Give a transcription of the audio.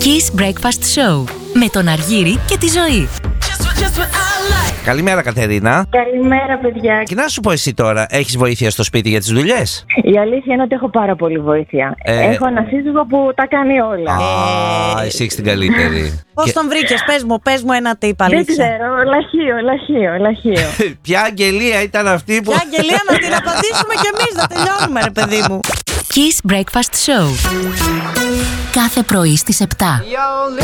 Kiss Breakfast Show με τον Αργύρη και τη Ζωή. Καλημέρα, Κατερίνα. Καλημέρα, παιδιά. Και να σου πω, εσύ τώρα έχεις βοήθεια στο σπίτι για τις δουλειές? Η αλήθεια είναι ότι έχω πάρα πολύ βοήθεια. Έχω ένα σύζυγο που τα κάνει όλα. Εσύ έχεις την καλύτερη. Πώς τον βρήκες, πες μου ένα tip, αλήθεια. Δεν ξέρω, λαχείο. Ποια αγγελία ήταν αυτή που... Ποια αγγελία, να την απαντήσουμε κι εμείς, να τελειώνουμε, ρε παιδί μου. Kiss Breakfast Show. Κάθε πρωί στις 7.